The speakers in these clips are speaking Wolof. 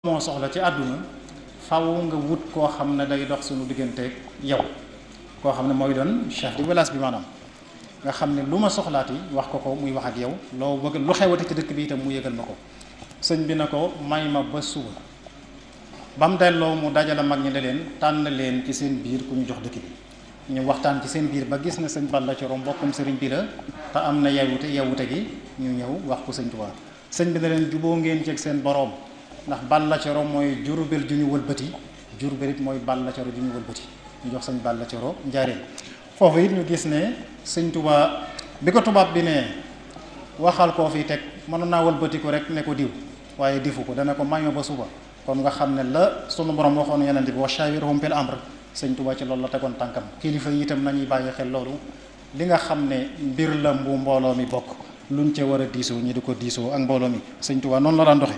moo soxla ci àdduna faw nga wut koo xam ne day dox suñu digganteeg yow koo xam ne mooy doon chef de village bi maanaam nga xam ne lu ma soxlaati wax ko muy wax ak yow loo bëgg lu xewati ci dëkk bi itam mu yëgal ma ko sëñ bi na ko may ma ba suba ba mu delloo mu dajale mag ñi ne leen tànn leen ci seen biir ku ñu jox dëkk bi ñu waxtaan ci seen biir ba gis na sëñ Balla Coro mbokkum sëriñ bi la te am na yewute gi ñu ñëw wax ko sëñ Tuubaa sëñ bi ne leen juboo ngeen ceeg seen boroom ndax Balla Coro mooy Jurbel ju ñu wëlbati Jurbel it mooy Balla Coro ju ñu wëlbati ñu jox sëñ Balla Coro njaareem foofu it ñu gis ne sëñ Tuubaa bi ko tubaab bi ne waxal koo fi teg mënoon naa wëlbati ko rek ne ko diw waaye difu ko dana ko may ma ba suba kon nga xam ne la sunu borom waxoon yonent bi wa shaawirhum fil amr sëñ Tuubaa ci loolu la tegoon tànkam kilifa yi itam nañuy bàyyi xel loolu li nga xam ne mbir la bu mbooloo mi bokk luñ ca war a diisoo ñi di ko diisoo ak mbooloo mi sëñ Tuubaa noonu la daan doxe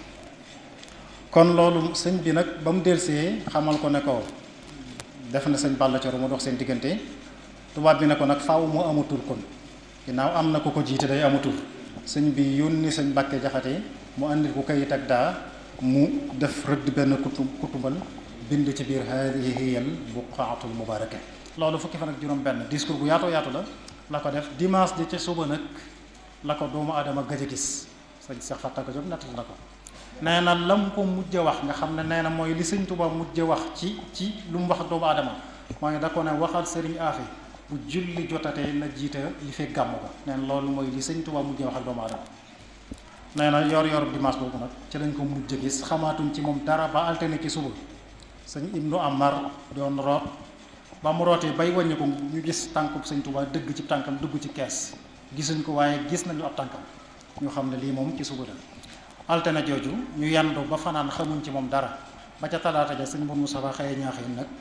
kon loolu sëñ bi nag ba mu delsee xamal ko ne ko def na sëñ Balla Coro mu dox seen diggante tubaab bi ne ko nag faaw mu amatul kon ginnaaw am na ko jiite day amatul sëñ bi yónni sëñ Mbàkke Jaxate mu andil ko kayit ak daa mu def rëdd benn kutumbal bind ci biir haadihi hiyal buqaatul mubaaraka loolu fukki fan ak juróom benn discours bu yaatoo yaatu la ko def dimanche di ca suba nag la ko doomu aadama gëj a gis sëñ Seex Fatta Jóob natt la ko nee na lam ko mujj wax nga xam ne nee na mooy li sëñ Tuubaa mujj wax ci lu mu wax doomu aadama mooy da ko ne waxal sëriñ Afe bu julli jotatee na jiita li fekk gàmmu ga nee na loolu mooy li sëñ Tuubaa mujj wax ak doomu aadama nee na yor dimanche boobu nag ci lañ ko mujj gis xamaatuñ ci moom dara ba altine ci suba sëñ Ibnu Amar doon root ba mu rootee bay wàññi ko ñu gis tànkub sëñ Tuubaa dëgg ci tànkam dugg ci kees gisuñ ko waaye gis nañu ab tànkam ñu xam ne lii moom ci suba la altine jooju ñu yandu ba fanaan xamuñ ci moom dara ba ca talaata ja sëñ Mbour Moussa xëye ñaaxin nag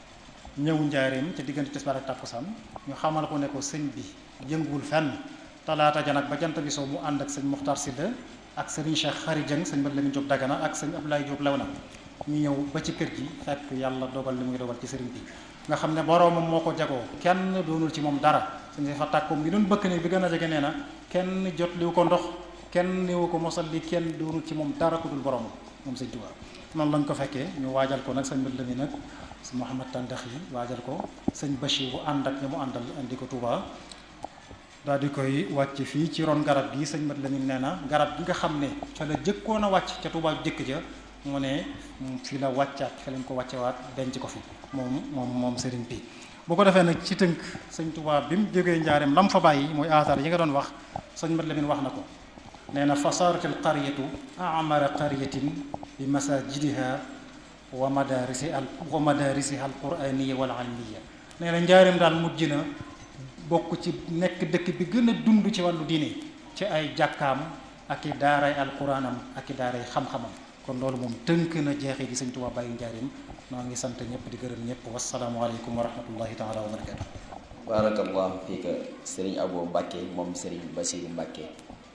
ñëw njaareem ca diggante tisbaar ak takkusaan ñu xamal ko ne ko sëñ bi yënguwul fenn talaata ja nag ba jant bi soo mu ànd ak sëñ Muxtaar Silla ak sëriñ Cheikh Xari Jëng sëñ Mat Lamin Jóob Dagana ak sëñ Abdoulaye Jóob Lewna ñu ñëw ba ci kër gi fekk yàlla dogal li muy dogal ci sëriñ bi nga xam ne boroomam moo ko jagoo kenn doonul ci moom dara sëñ fa tàkkoom bi doon bëkk ne bi gën a jege nee na kenn jot liwu ko ndox kenn néewu ko mosal li kenn doonul ci moom dara ku dul boroomam moom sëñ Tuubaa noonu lañ ko fekkee ñu waajal ko nag sëñ Mat Lamin nag sëñ Mouhamad Tandax yi waajal ko sëñ Bachir bu ànd ak ñi mu àndal andi ko Tuubaa daal di koy wàcc fii ci ron garab gi sëñ Mat Lamin nee na garab gi nga xam ne ca la jëkkoon a wàcc ca Tuubaa jëkk ja mu ne fi la wàccaat fi lañ ko wàccewaat denc ko fi moom sëriñ bi bu ko defee nag ci tënk sëñ Tuubaa bi mu jógee njaareem lam fa bàyyi mooy athar yi nga doon wax sëñ Mat Lamin wax na ko nee na fasaaratil qaryatu amara qaryatin bi masajidiha wa madarisiha al quraniya wal almiya nee na njaareem daal mujj na bokk ci nekk dëkk bi gën a dund ci wàllu diine ci ay jàkkaam ak i daaray alquranam ak i daaray xam-xamam kon loolu moom tënk na jeexee di sëñ Tuubaa bàyyi njaareem noo ngi sant ñëpp di gërëm ñëpp wasalaamualeykum wa rahmatullahi taala wa barakatu barakallahu fiika sëriñ Abo Mbàkke moom sëriñ Basiru Mbàkke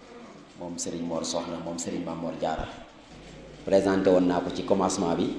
moom sëriñ Mor Soxna moom sëriñ Mamor Jaara présenté woon naa ko ci commencement bi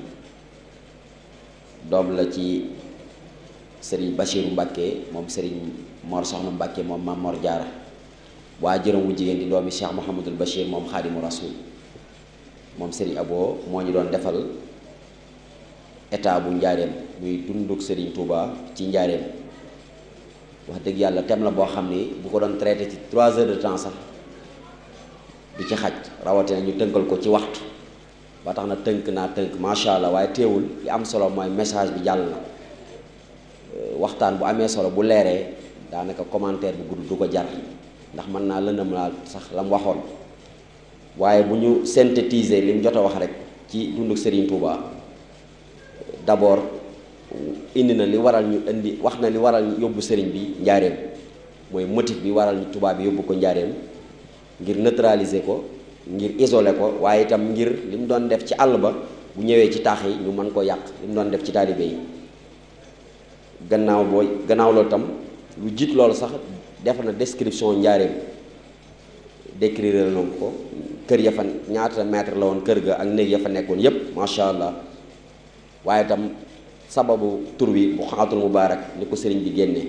doom la ci sëriñ Basiru Mbàkke moom sëriñ Mor Soxna Mbàkke moom Mamor Jaara waa jërëm wu jigéen di doomi Cheikh Mouhamadul Bachir moom Xaadimu Rasuul moom sëriñ Abo moo ñu doon defal état bu njaareem muy dunduk sëriñ Touba ci njaareem wax dëgg yàlla thème la boo xam ni bu ko doon traité ci 3 heures de temps sax du ci xaj rawatina ñu tënkal ko ci waxtu ba tax na tënk macha allah waaye teewul li am solo mooy message bi jàll na waxtaan bu amee solo bu leeree daanaka commentaire bu gudd du ko jar ndax mën naa lëndëm laa sax la mu waxoon waaye bu ñu synthétiser li mu jot a wax rek ci dunduk Serigne Touba d'abord indi na li waral ñu indi wax na li waral ñu yóbbu Serigne bi njaareem mooy motif bi waral ñu Touba bi yóbbu ko njaareem ngir neutraliser ko ngir isoler ko waaye itam ngir li mu doon def ci àll ba bu ñëwee ci taax yi ñu mën ko yàq li mu doon def ci taalibe yi gannaaw loolu tam lu jiit loolu sax def na description njaareem décrire na ko kër ya fa ñaata mètre la woon kër ga ak néeg ya fa nekkoon yépp macha allah waaye itam sababu tur wi bu xaatul mubaarak ni ko sëriñ bi génnee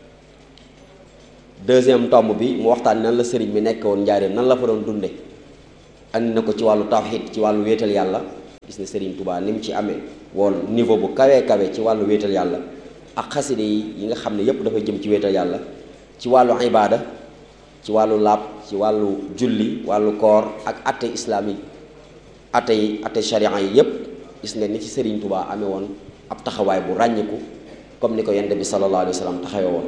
deuxième tomb bi mu waxtaan nan la sëriñ bi nekk woon njaareem nan la fa doon dunde andi na ko ci wàllu tawxiid ci wàllu wéetal yàlla gis ne Serigne Touba ni mu ci amee woon niveau bu kawee kawe ci wàllu wéetal yàlla ak xaside yi nga xam ne yépp dafa jëm ci wéetal yàlla ci wàllu ibaada ci wàllu laab ci wàllu julli wàllu koor ak atte islamique atte sharia yi yépp gis nga ni ci Serigne Touba amee woon ab taxawaay bu ràññiku comme ni ko yonent bi sallallahu alayhi wa sallam taxawee woon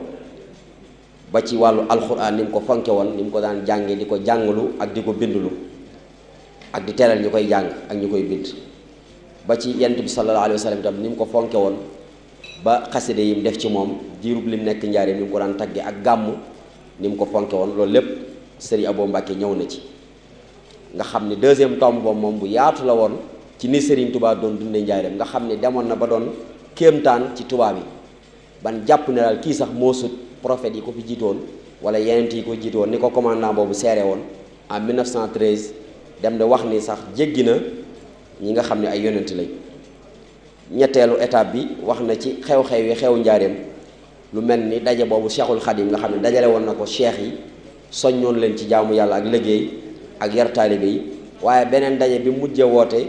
ba ci wàllu alxuraan ni mu ko fonke woon ni mu ko daan jànge di ko jàngalu ak di ko bindulu ak di teral ñu koy jàng ak ñu koy bind ba ci yonent bi sallallahu alayhi wa sallam itam ni mu ko fonke woon ba xaside yi mu def ci moom diirub lim nekk njaareem ni mu ko daan tagge ak gàmmu ni mu ko fonke woon loolu lépp Serigne Abo Mbacke ñëw na ci nga xam ne deuxième tombe boobu moom bu yaatu la woon ci ni Serigne Touba doon dundee njaareem nga xam ne demoon na ba doon kéemtaan ci tubaab yi ban jàpp ne daal kii sax moo sut prophète yi ko fi jiitoon wala yeneen yi ko jiitoon ni ko commandant boobu seere woon en 1913 dem de wax ni sax jéggi na ñi nga xam ne ay yonent lañ. ñetteelu étape bi wax na ci xew-xew yi xew njaareem lu mel ni daje boobu Cheikhul Khadim nga xam ne dajale woon na ko cheikh yi soññoon leen ci jaamu yàlla ak liggéey ak yar taalibe yi waaye beneen daje bi mujjee woote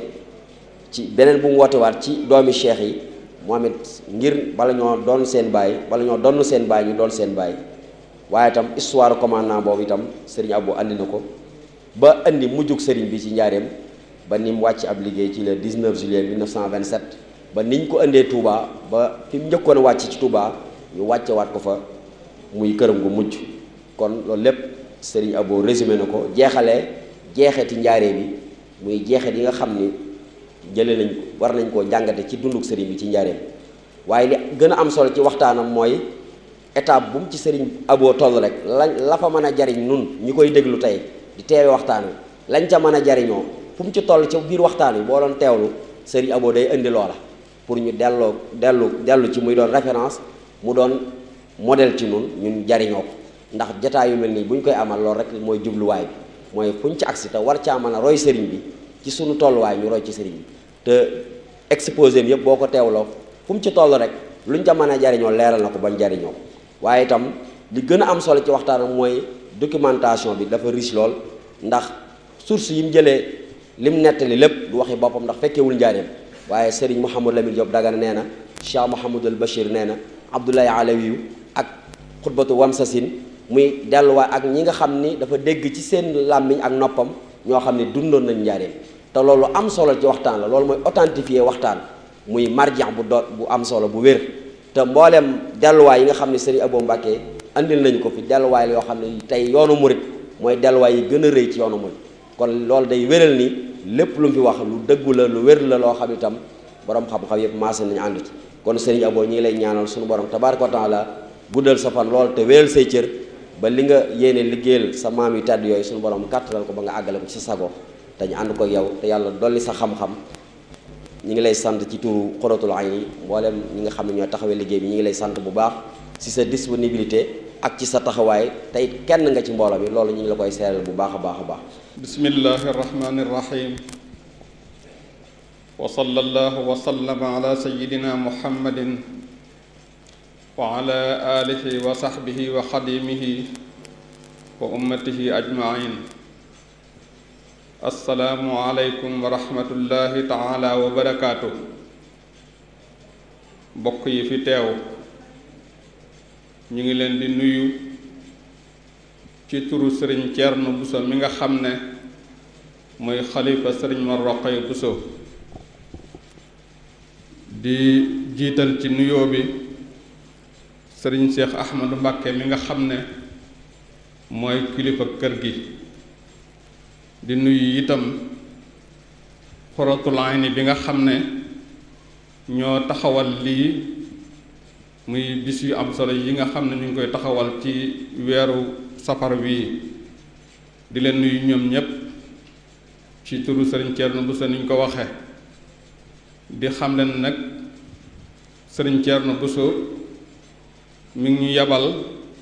ci beneen bu mu woote waat ci doomi cheikh yi moom it ngir bala ñoo doon seen baay bala ñoo donn seen baay ñu doon seen baay waaye itam histoire commandant boobu itam Serigne Abo andi na ko ba indi mujjug Serigne bi ci njaareem ba ni mu wàcc ab liggéey ci le 19 juillet 1927 ba niñ ko indee Touba ba fi mu njëkkoon a wàcc ci Touba ñu wàccewaat ko fa muy këram gu mujj kon loolu lépp Serigne Abo résumé na ko jeexalee jeexeti njaaree bi muy jeexet yi nga xam ni jëlee nañ war nañ koo jàngate ci dunduk Serigne bi ci njaareem waaye li gën a am solo ci waxtaanam mooy étape bu mu ci Serigne Abo toll rek la fa mën a jariñ nun ñi koy déglu tey di teewe waxtaan wi lañ ca mën a jariñoo fu mu ci toll ci biir waxtaan wi boo doon teewlu Serigne Abo day indi loola pour ñu dellu ci muy doon référence mu doon modèle ci nun ñun jariñoo ko ndax jotaay yu mel nii bu ñu koy amal loolu rek mooy jubluwaay bi mooy fu ñu ci agsi te war caa mën a roy Serigne bi ci sunu tolluwaay ñu roy ci Serigne bi te exposé bi yëpp boo ko teewloo fu mu ci toll rek luñ ca mën a jariñoo leeral na ko bañ jariñoo ko waaye itam li gën a am solo ci waxtaanam mooy documentation bi dafa riche lool ndax source yi mu jëlee lim nettali lépp du waxi boppam ndax fekkewul njaareem waaye Serigne Mouhamadou Lamine Diop Dagana nee na Cheikh Mouhamadul Bachir nee na Abdoulaye Alawiyu ak xutbatu Wamsasin muy delluwaay ak ñi nga xam ni dafa dégg ci seen làmmiñ ak noppam ñoo xam ne dundoon nañ njaareem te loolu am solo ci waxtaan la loolu mooy authentifier waxtaan muy marjan bu am solo bu wér te mbooleem delluwaay yi nga xam ne Serigne Abo Mbacke andil nañ ko fi delluwaay la yoo xam ne tey yoonu murit mooy delluwaay yi gën a rëy ci yoonu murit kon loolu day wéral ni lépp lu mu fi wax lu dëggu la lu wér la loo xam itam borom xam-xam yëpp maase nañu ànd ci kon Serigne Abo ñi ngi lay ñaanal suñu borom tabaaraka wa taala guddal sa fan lool te wéral say cër ba li nga yéene liggéeyal sa maam yu tàdd yooyu suñu borom kàttanal ko ba nga àggale ko ci sa sago te ñu ànd ko yow te yàlla dolli sa xam-xam ñi ngi lay sant ci turu Xuratul Ayni mboolem ñi nga xam ne ñoo taxawee liggéey bi ñi ngi lay sant bu baax ci sa disponibilité ak ci sa taxawaay tey kenn nga ci mbooloo bi loolu ñu ngi la koy seeral bu baax a baax a baax bismillahi irrahmani irrahim wa sallallahu wa sallama ala sayidina muhammadin wa ala alihi wa sahbihi wa xadimihi wa ummatihi ajmain assalaamu aleykum wa rahmatullahi taala wa barakaatu bokk yi fi teew ñu ngi leen di nuyu ci turu sëriñ Thierno Bousso mi nga xam ne mooy xalifa sëriñ Mor Rokhaya Bousso di jiital ci nuyoo bi sëriñ Cheikh Ahmadou Mbacké mi nga xam ne mooy kilifa kër gi di nuyu itam Xuratul Ayni bi nga xam ne ñoo taxawal lii muy bis yu am solo yi nga xam ne ñu ngi koy taxawal ci weeru safar wii di leen nuyu ñoom ñépp ci turu sëriñ Thierno Bousso ni ñu ko waxe di xam leen nag sëriñ Thierno Bousso mi ngi ñu yabal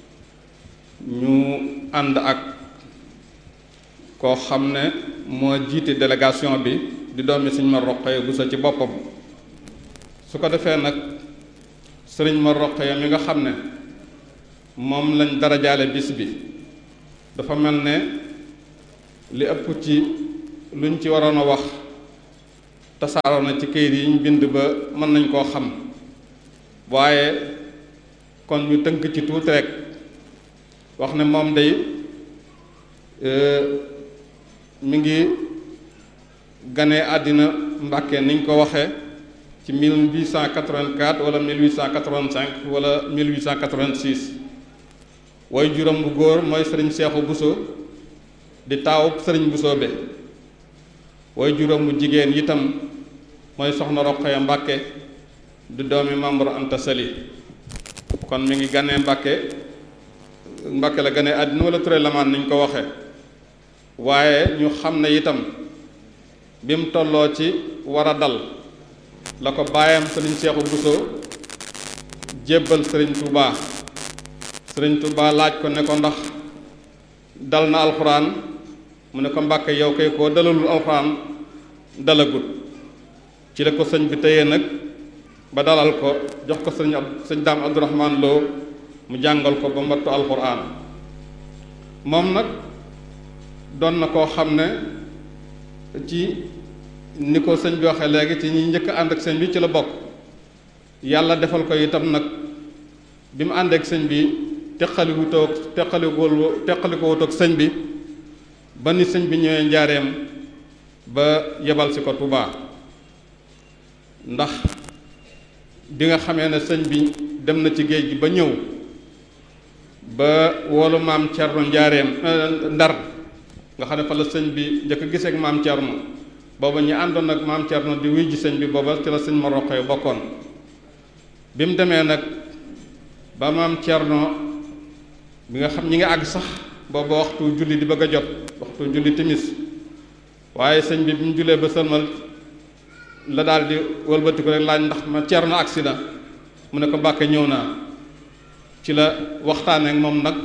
ñu ànd ak koo xam ne moo jiite délégation bi di doomi sëriñ Mor Rokhaya Bousso ci boppam su ko defee nag sëriñ Mor Rokhaya mi nga xam ne moom lañ darajaale bis bi dafa mel ne li ëpp ci luñ ci waroon a wax tasaaroo na ci këyit yi ñu bind ba mën nañ koo xam waaye kon ñu tënk ci tuuti rek wax ne moom day mi ngi ganee àddina Mbàkke niñ ko waxee ci 1884 wala 1885 wala 1886 way juróom bu góor mooy sëriñ Seexu Buso di taawub sëriñ Busoobe way juróom bu jigéen itam mooy soxna Roqaya Mbàkke di doomi Maam Mor Anta Sali kon mi ngi ganee Mbàkke la ganee àddina wala Ture Lamaan niñ ko waxee waaye ñu xam ne itam bi mu tolloo ci war a dal la ko baayam sëriñ Seexu Buso jébbal sëriñ Tuubaa sëriñ Tuubaa laaj ko ne ko ndax dal na alxuraan mu ne ko Mbàkke yow kay koo dalalul alxuraan dalagut ci la ko sëñ bi téye nag ba dalal ko jox ko sëñ Daam Abdourahman Lo mu jàngal ko ba mbattu alxuraan moom nag doon na koo xam ne ci ni ko sëñ bi waxee léegi ci ñi njëkk ànd ak sëñ bi ci la bokk yàlla defal ko itam nag bi mu ànd ak sëñ bi teqaliko wut ak sëñ bi ba ni sëñ bi ñëwee njaareem ba yebal si ko Tuubaa ndax bi nga xamee ne sëñ bi dem na ci géej gi ba ñëw ba woolu maam Cerno njaareem Ndar nga xam ne fa la sëñ bi njëkk gisee ak maam Cerno booba ñi àndoon ak maam Cerno di wuy ji sëñ bi booba ci la sëñ ma roqee bokkoon bi mu demee nag ba maam Cerno bi nga xam ñi nga àgg sax booba waxtu julli di bëgg a jot waxtu julli timis waaye sëñ bi mu jullee ba sëlmal la daal di wëlbati ko rek laaj ndax ma Cerno agsi na mu ne ko Mbàkke ñëw naa ci la waxtaanee ak moom nag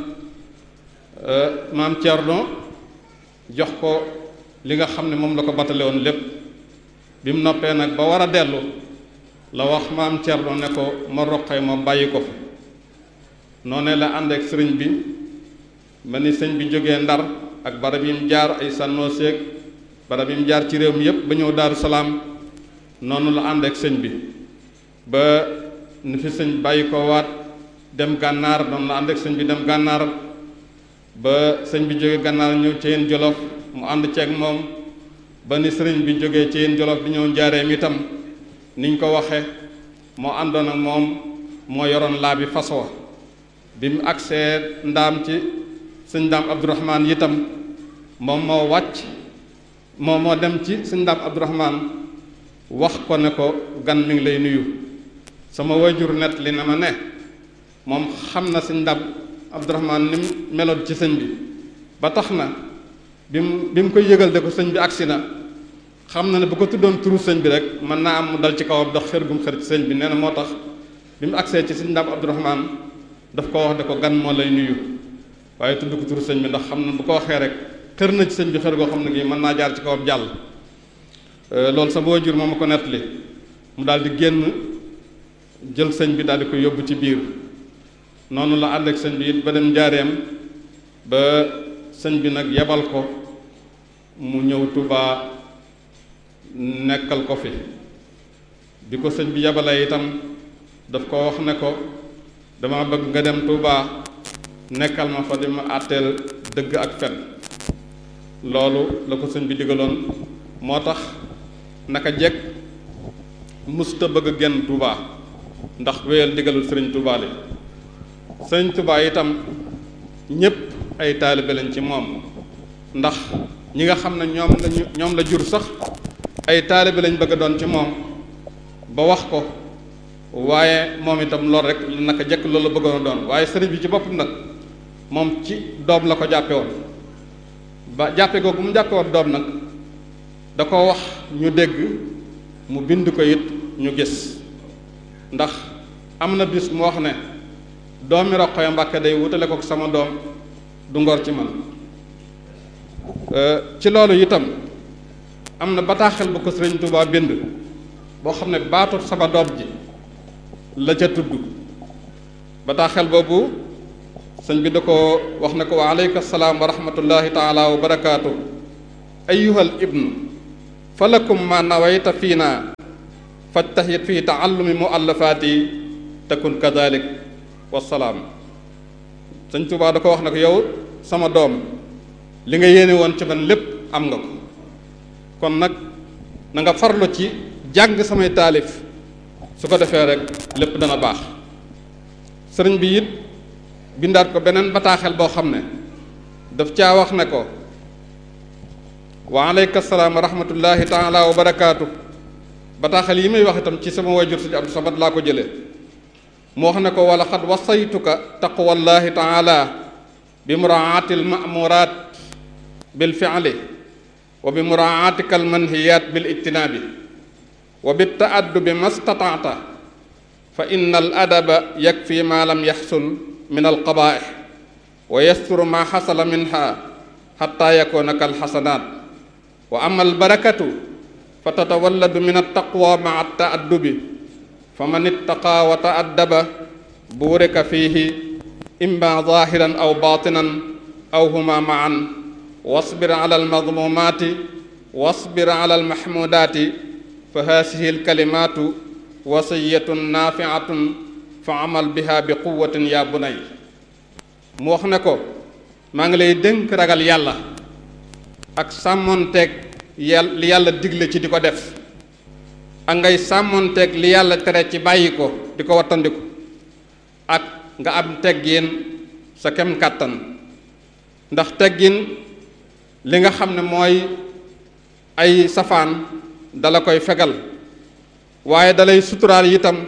maam Cerno jox ko li nga xam ne moom la ko batale woon lépp bi mu noppee nag ba war a dellu la wax maam Cerno ne ko ma roqee ma bàyyi ko fi noonee la ànd ak sëriñ bi ma ni sëñ bi jógee Ndar ak barab yi mu jaar ay sànnoo seeg barab yi mu jaar ci réew mi yépp ba ñëw Daaru Salaam noonu la ànd ak sëñ bi ba ni fi sëñ bàyyi ko waat dem gànnaar noonu la ànd ak sëñ bi dem gànnaar ba sëñ bi jógee gànnaar ñëw ci yéen Jolof mu ànd ceeg moom ba ni sëriñ bi jógee ci yéen Jolof di ñëw njaareem itam niñ ko waxe moo àndoon ak moom moo yoroon laa bi fas wa bi mu agsee ndaam ci sëñ Daam Abdourahman itam moom moo wàcc moo dem ci sëñ Daam Abdourahman wax ko ne ko gan mi ngi lay nuyu sama wajur net li na ma ne moom xam na sëñ Daam Abdourahman ni mu meloon ci sëñ bi ba tax na bi mu koy yëgal de ko sëñ bi agsi na xam na ne bu ko tuddoon turu sëñ bi rek mën naa am mu dal ci kawam dox xër gum xër ci sëñ bi nee na moo tax bi mu agsee ci sëñ Daam Abdourahman daf ko wax de ko gan moo lay nuyu waaye tudd ko turu sëñ bi ndax xam na bu ko waxee rek xër na ci sëñ bi xër goo xam ne gi mën naa jaar ci kawam jàll loolu sama waajur moom ma ko nettali mu daal di génn jël sëñ bi daal di ko yóbbu ci biir noonu la ànd ak sëñ bi it ba dem njaareem ba sëñ bi nag yebal ko mu ñëw Tuubaa nekkal ko fi bi ko sëñ bi yebalee itam daf ko wax ne ko dama bëgg nga dem Tuubaa nekkal ma fa di ma àtteel dëgg ak fen loolu la ko sëñ bi digaloon moo tax naka jekk musuta bëgg a génn Tuubaa ndax wéyal digalul sëriñ Tuubaa li sëriñ Tuubaa itam ñépp ay taalibe lañ ci moom ndax ñi nga xam ne ñoom la jur sax ay taalibe lañ bëgg a doon ci moom ba wax ko waaye moom itam loolu rek naka jekk loolu la bëggoon a doon waaye sëriñ bi ci boppam nag moom ci doom la ko jàppe woon ba jàppe googu mu jàppe woon doom nag da ko wax ñu dégg mu bind ko it ñu gis ndax am na bis mu wax ne doomi Roqaya Mbàkke day wutale ko sama doom du ngor ci man ci loolu itam am na bataaxel bu ko sëriñ Tuubaa bind boo xam ne baatu sama doom ji la ca tudd bataaxel boobu sëñ bi da ko wax ne ko wa aleyka salaam wa rahmatullahi taala wa barakaatu ayyuhal ibnu falakum ma nawayta fiina fajtahid fi taallumi muallafaati takun kadalik wasalaam. sëñ Tuubaa da ko wax ne ko yow sama doom li nga yéene woon ci man lépp am nga ko, kon nag na nga farlu ci jàng samay taalif, su ko defee rek lépp dana baax. sëriñ bi it bindaat ko beneen bataaxel boo xam ne daf caa wax ne ko wa aleyka salaam wa rahmatullahi taala wa barakaatu. bataaxel yi may wax itam ci sama wayjur sëñ Abdou Samad laa ko jëlee. mu wax ne ko wala xad wasaytuka taqwallahi taala bi muraati almamurat bil fi'li wa bi muraatika almanhiyat bil ijtinaabi wa bi taaddubi mastataata fa inna al adaba yakfi ma lam yaxsul min alqabaih wa yasturu ma xasala minha xatta yakuna kal xasanaat wa ama albarakatu fa tatawalladu min altaqwa maa taaddubi fa man ittaqa wa taaddaba buurika fiihi imma zahiran aw batinan aw huma maan wasbir ala almadmumaati wasbir ala almahmudaati fa haasihi alkalimaatu wasiyatun naafiatun fa amal biha bi quwatin yaa bunay. mu wax ne ko maa ngi lay dénk ragal yàlla ak sàmmonteeg li yàlla digle ci di ko def, ak ngay sàmmonteeg li yàlla tere ci bàyyi ko di ko wattandiku, ak nga am teggin sa kem kàttan. ndax teggin li nga xam ne mooy ay safaan dala koy fegal, waaye dalay suturaal itam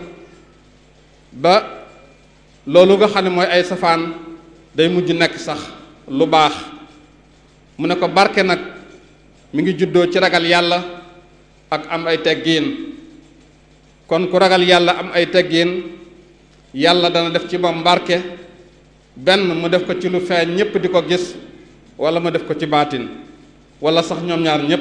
ba loolu nga xam ne mooy ay safaan day mujj nekk sax lu baax. mu ne ko barke nag mi ngi juddoo ci ragal yàlla ak am ay teggiin. kon ku ragal yàlla am ay teggiin, yàlla dana def ci moom barke, benn mu def ko ci lu feeñ ñépp di ko gis, wala mu def ko ci baatin, wala sax ñoom ñaar ñépp.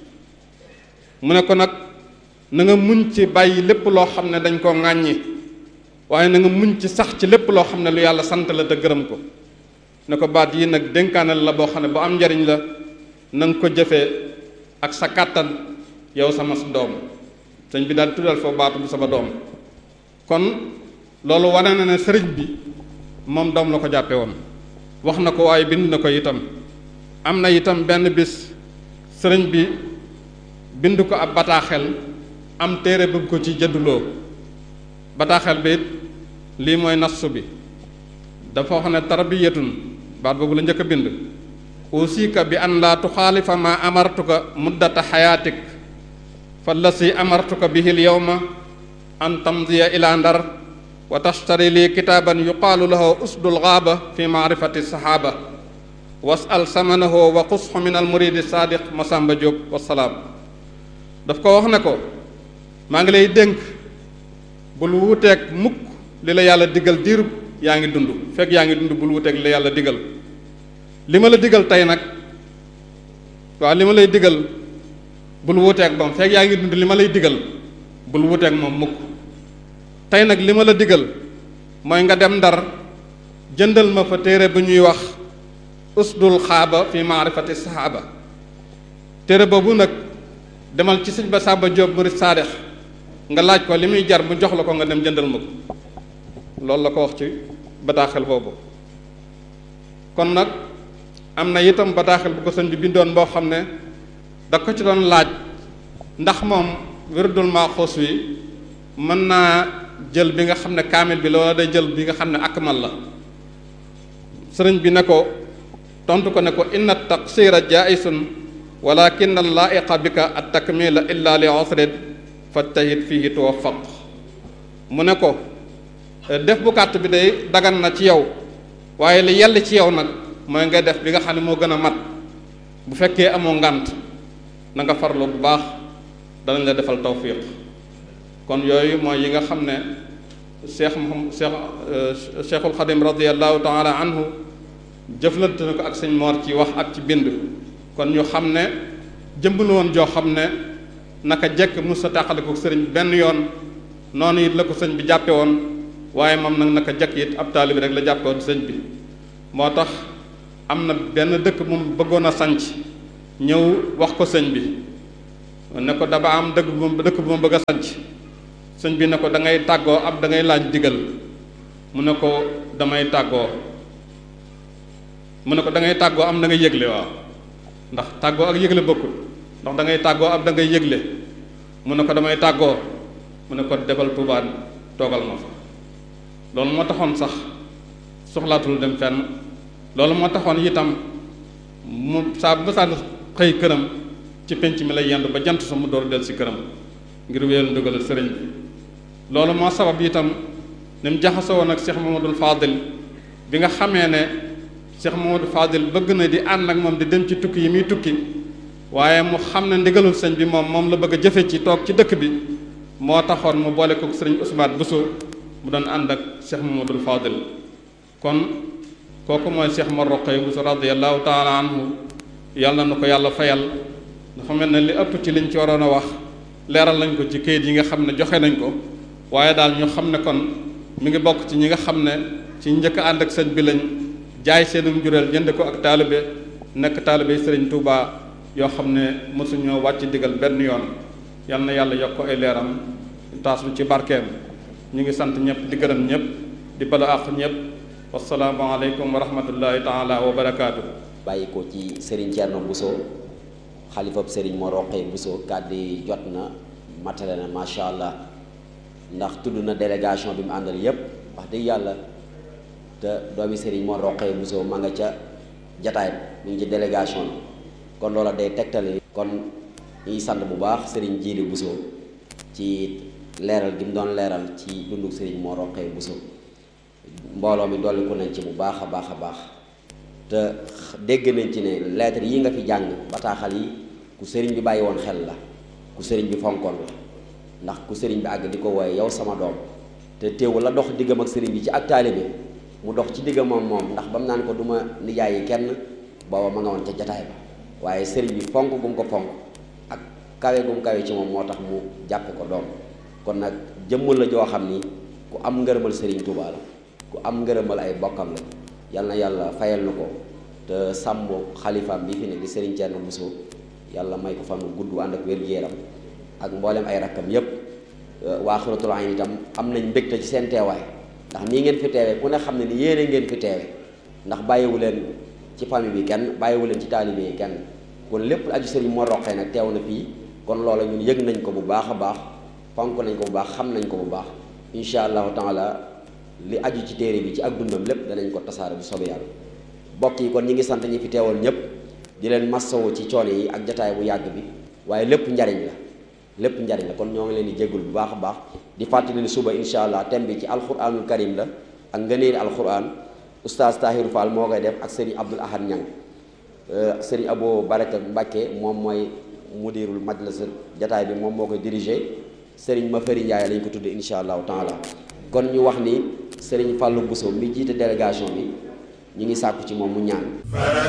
mu ne ko nag na nga muñ ci bàyyi lépp loo xam ne dañ koo ŋàññi, waaye na nga muñ ci sax ci lépp loo xam ne lu yàlla sant la te gërëm ko. ne ko baat yi nag dénkaanal la boo xam ne bu am njariñ la, na nga ko jëfee ak sa kàttan yow sama doom. sëñ bi daal tuddal foofu baatu bu sama doom. kon loolu wane na ne sëriñ bi moom doom la ko jàppe woon. wax na ko waaye bind na ko itam. am na itam benn bis sëriñ bi bind ko ab bataaxel, am téere bëgg ko ci jëdduloo. bataaxel bi it lii mooy nassu bi. dafa wax ne tarbiyatun, baat boobu la njëkk a bind. usika bi an laa tuxaalifa ma amartuka muddata xayaatik fallasi amartuka bihi l yowma an tamdiya ila ndar wa tashtari lii kitaaban yuqaalu lahu usdul gaaba fi maarifati saxaaba wasal samanahu wa qusxu min al muridi saadiq Masamba Diop wasalaam. daf ko wax ne ko maa ngi lay dénk bul wuuteeg mukk li la yàlla digal diirub yaa ngi dund. fekk yaa ngi dund bul wuuteeg li la yàlla digal. li ma la digal tey nag, waaw li ma lay digal bul wuuteeg moom fekk yaa ngi dund. li ma lay digal bul wuuteeg moom mukk. tey nag li ma la digal mooy nga dem Ndar jëndal ma fa téere bu ñuy wax usdul xaaba fi maarifati saxaaba. téere boobu nag demal ci sëñ Masamba Diop murid saadix nga laaj ko li muy jar mu jox la ko nga dem jëndal ma ko. loolu la ko wax ci bataaxel boobu. kon nag am na itam bataaxel bu ko sëñ bi bindoon boo xam ne da ko ci doon laaj ndax moom wirdul maaxuus wi mën naa jël bi nga xam ne kaamil bi la wala day jël bi nga xam ne akmal la. sëriñ bi ne ko tontu ko ne ko inna taqsira jaisun walakin al laiqa bika at takmila illa li usrin fajtahid fihi tuwaffaq. mu ne ko def bu gàtt bi day dagan na ci yow, waaye li yell ci yow nag mooy nga def bi nga xam ne moo gën a mat. bu fekkee amoo ngànt na nga farlu bu baax, danañ la defal tawfiq. kon yooyu mooy yi nga xam ne Cheikhul Xadim radiallahu taala anhu jëflante na ko ak sëñ Mor ci wax ak ci bind. kon ñu xam ne jëmb na woon joo xam ne naka jekk mos a tàqale ko sëriñ benn yoon, noonu it la ko sëñ bi jàppe woon, waaye moom nag naka jekk it ab taalibi rek la jàppe woon sëñ bi. moo tax am na benn dëkk moom bëggoon a sanc ñëw wax ko sëñ bi. ne ko daba am dëkk bu ma bëgg a sanc sëñ bi ne ko da ngay tàggoo ab da ngay laaj digal mu ne ko damay tàggoo mu ne ko da ngay tàggoo am da ngay yëgle waaw ndax tàggoo ak yëgle bokkul ndax da ngay tàggoo ab da ngay yëgle mu ne ko damay tàggoo mu ne ko defal Tuubaa toogal ma fa loolu moo taxoon sax soxlaatul dem fenn loolu moo taxoon itam mu saa bu saan xëy këram ci penc mi lay yendu ba jant sa mu door del si këram ngir wéyal ndigal sëriñ bi loolu moo sabab itam ni mu jaxasoo woon ak Cheikh Mamadou Fadil bi nga xamee ne Cheikh Mamadou Fadil bëgg na di ànd ak moom di dem ci tukki yi muy tukki waaye mu xam ne ndigalul sëñ bi moom la bëgg a jëfe ci toog ci dëkk bi moo taxoon mu boole ko sëriñ Ousmane Bousso mu doon ànd ak Cheikh Mamadou Fadil kon kooku mooy Cheikh Mor Roqaya Bousso radiyallahu taala anhu yàlla na ko yàlla fayal dafa mel ne li ëpp ci liñ ci waroon a wax leeral nañ ko ci kayit yi nga xam ne joxe nañ ko waaye daal ñu xam ne kon mi ngi bokk ci ñi nga xam ne ci njëkk ànd ak sëñ bi lañ jaay seenu njureel jënd ko ak taalibe nekk taalibe sëriñ Touba yoo xam ne mosuñoo wàcc digal benn yoon yal na yàlla yokk ko ay leeram taas ci barkeem ñu ngi sant ñëpp di gërëm ñëpp di bala àq ñëpp wasalaamu aleykum wa rahmatullahi taala wa barakaatu. bàyyi ko ci Serigne Thierno Bousso xalifab Serigne Mor Roqaya Bousso kàddu yi jot na matale na macha allah ndax tudd na délégation bi mu àndal yépp wax dëgg yàlla te doomi Serigne Mor Roqaya Bousso ma nga ca jataay mu ngi ci délégation bi kon loola day tegtale kon ñuy sant bu baax Serigne Djili Bousso ci leeral gi mu doon leeral ci dunduk Serigne Mor Roqaya Bousso mbooloo mi dolli ko nañ ci bu baax a baax a baax te dégg nañ ci ne lettre yi nga fi jàng bataaxal yi ku sëriñ bi bàyyi woon xel la ku sëriñ bi fonkoon la ndax ku sëriñ bi àgg di ko wooye yow sama doom te teewul la dox diggam ak sëriñ bi ci ak taalibe mu dox ci diggam moom ndax ba mu naan ko du ma nijaay yi kenn booba ma nga woon ca jataay ba waaye sëriñ bi fonk gum ko fonk ak kawe gum kawe ci moom moo tax mu jàppe ko doom kon nag jëmmul la joo xam ni ku am ngërëmal sëriñ Tuubaa la ku am ngërëmal ay bokkam la yal na yàlla fayal na ko te sàmm xalifaam bi fi ne di Serigne Thierno Bousso yàlla may ko fan gudd ànd ak wér-gu-yaram ak mboolem ay rakkam yépp waa Xuratul Ayn itam am nañ mbégte ci seen teewaay ndax nii ngeen fi teewee ku ne xam ne ni yéene ngeen fi teewe ndax bàyyiwu leen ci famille bi kenn bàyyiwu leen ci taalibe yi kenn kon lépp aju Serigne Mor Roqaya nag teew na fii kon loola ñun yëg nañ ko bu baax a baax fonk nañ ko bu baax xam nañ ko bu baax incha allahu taala li aju ci téere bi ci ak dundam lépp danañ ko tasaare bu soobee yàlla bokk yi kon ñi ngi sant ñi fi teewal ñëpp di leen massawu ci coono yi ak jataay bu yàgg bi waaye lépp njariñ la kon ñoo ngi leen di jéggul bu baax a baax di fàttali ni suba incha allah thème bi ci alquranul karim la ak ngëneeli alquran oustaz Tahiru Fall moo koy def ak Serigne Abdoul Ahad Niang Serigne Abo Baraka Mbacke moom mooy mudirul majlis jataay bi moom moo koy diriger Serigne Mafari Ndiaye lañ ko tudd incha allahu taala kon ñu wax ni Serigne Fallou Bousso mi jiite délégation bi ñu ngi sàkku ci moom mu ñaan